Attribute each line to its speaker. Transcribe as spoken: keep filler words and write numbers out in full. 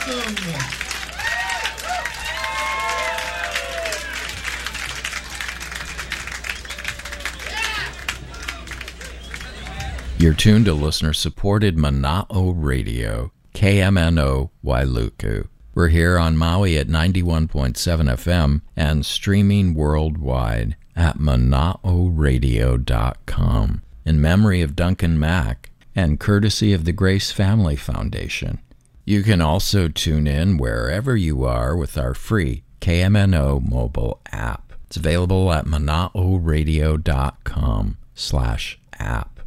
Speaker 1: You're tuned to listener-supported Mana'o Radio, K M N O Wailuku. We're here on Maui at ninety-one point seven F M and streaming worldwide at mana'o radio dot com in memory of Duncan Mack and courtesy of the Grace Family Foundation. You can also tune in wherever you are with our free K M N O mobile app. It's available at mana'o radio dot com slash app.